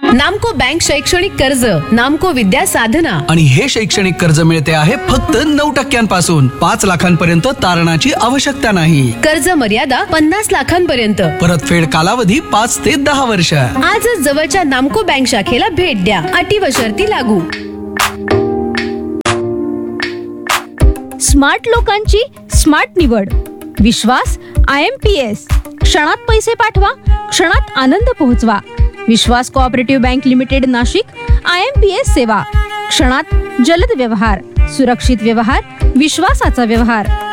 नामको बँक शैक्षणिक कर्ज, नामको विद्या साधना. आणि हे शैक्षणिक कर्ज मिळते आहे फक्त 9% 5 लाखांपर्यंत तारणाची आवश्यकता नाही. कर्ज मर्यादा 50 लाखांपर्यंत. परतफेड कालावधी 5 ते 10 वर्ष. आजच जवळच्या नामको बँक शाखेला भेट द्या. अटी व शर्ती लागू. स्मार्ट लोकांची स्मार्ट निवड. विश्वास IMPS. क्षणात पैसे पाठवा, क्षणात आनंद पोहोचवा. विश्वास cooperative bank limited Nashik. IMPS सेवा. क्षणात जलद व्यवहार, सुरक्षित व्यवहार, विश्वासाचा व्यवहार.